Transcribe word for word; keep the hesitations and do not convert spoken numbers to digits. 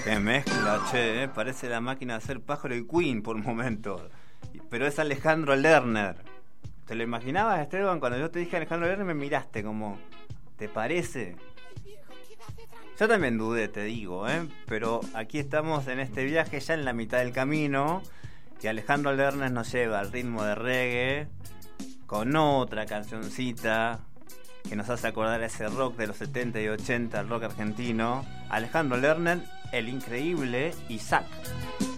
Qué mezcla, che, eh. Parece La Máquina de Hacer Pájaro y Queen por momentos. Pero es Alejandro Lerner. ¿Te lo imaginabas, Esteban? Cuando yo te dije Alejandro Lerner me miraste como, ¿te parece? Yo también dudé, te digo, ¿eh? Pero aquí estamos en este viaje ya en la mitad del camino y Alejandro Lerner nos lleva al ritmo de reggae con otra cancioncita que nos hace acordar a ese rock de los setenta y ochenta, el rock argentino. Alejandro Lerner, el increíble Isaac.